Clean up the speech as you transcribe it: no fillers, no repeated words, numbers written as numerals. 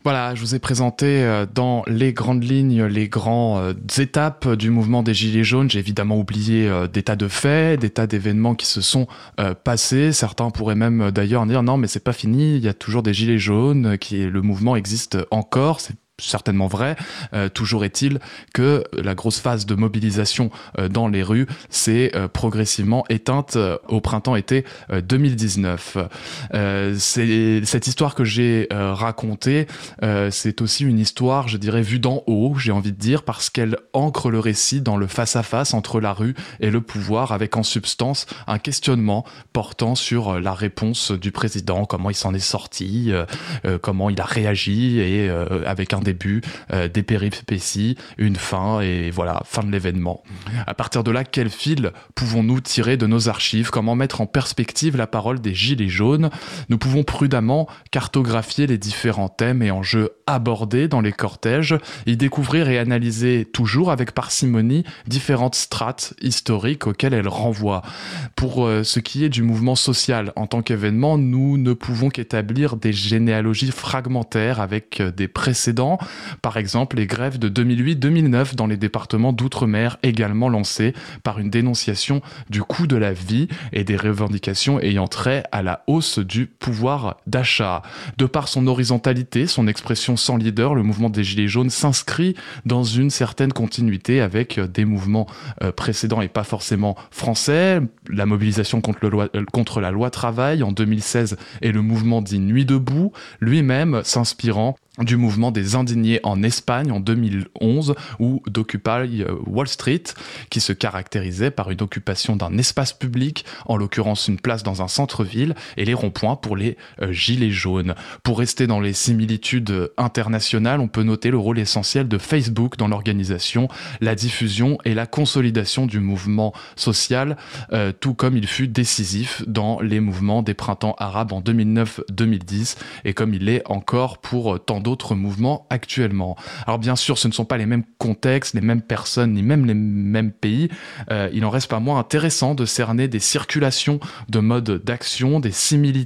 Voilà, je vous ai présenté dans les grandes lignes, les grandes étapes du mouvement des Gilets jaunes. J'ai évidemment oublié des tas de faits, des tas d'événements qui se sont passés. Certains pourraient même d'ailleurs dire non, mais c'est pas fini, il y a toujours des Gilets jaunes, le mouvement existe encore. C'est certainement vrai. Toujours est-il que la grosse phase de mobilisation dans les rues s'est progressivement éteinte au printemps-été 2019. C'est cette histoire que j'ai racontée, c'est aussi une histoire, je dirais, vue d'en haut, j'ai envie de dire, parce qu'elle ancre le récit dans le face-à-face entre la rue et le pouvoir, avec en substance un questionnement portant sur la réponse du président, comment il s'en est sorti, comment il a réagi, et avec un début, des péripéties, une fin, et voilà, fin de l'événement. À partir de là, quel fil pouvons-nous tirer de nos archives? Comment mettre en perspective la parole des Gilets jaunes? Nous pouvons prudemment cartographier les différents thèmes et enjeux abordés dans les cortèges, y découvrir et analyser toujours avec parcimonie différentes strates historiques auxquelles elles renvoient. Pour ce qui est du mouvement social en tant qu'événement, nous ne pouvons qu'établir des généalogies fragmentaires avec des précédents, par exemple les grèves de 2008-2009 dans les départements d'outre-mer, également lancées par une dénonciation du coût de la vie et des revendications ayant trait à la hausse du pouvoir d'achat. De par son horizontalité, son expression sans leader, le mouvement des Gilets jaunes s'inscrit dans une certaine continuité avec des mouvements précédents et pas forcément français. La mobilisation contre la loi travail en 2016 et le mouvement dit Nuit debout, lui-même s'inspirant du mouvement des indignés en Espagne en 2011 ou d'Occupy Wall Street, qui se caractérisait par une occupation d'un espace public, en l'occurrence une place dans un centre-ville, et les ronds-points pour les gilets jaunes. Pour rester dans les similitudes internationales, on peut noter le rôle essentiel de Facebook dans l'organisation, la diffusion et la consolidation du mouvement social, tout comme il fut décisif dans les mouvements des printemps arabes en 2009-2010, et comme il l'est encore pour tant d'autres mouvements actuellement. Alors bien sûr, ce ne sont pas les mêmes contextes, les mêmes personnes, ni même les mêmes pays. Il en reste pas moins intéressant de cerner des circulations de modes d'action, des